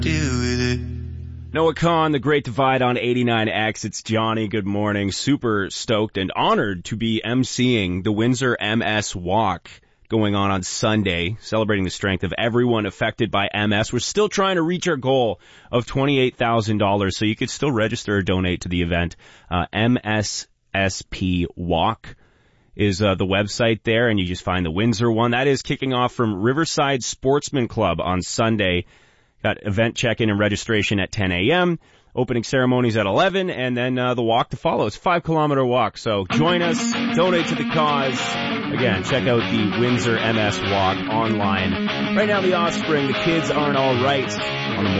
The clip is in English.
deal with it. Noah Kahn, The Great Divide on 89X. It's Johnny. Good morning. Super stoked and honored to be emceeing the Windsor MS Walk going on Sunday, celebrating the strength of everyone affected by MS. We're still trying to reach our goal of $28,000, so you could still register or donate to the event. MSSP Walk is the website there, and you just find the Windsor one. That is kicking off from Riverside Sportsman Club on Sunday. Got event check-in and registration at 10 a.m., opening ceremonies at 11, and then the walk to follow. It's a 5-kilometer walk, so join us, donate to the cause. Again, check out the Windsor MS Walk online. Right now, The Offspring, The Kids Aren't All Right on the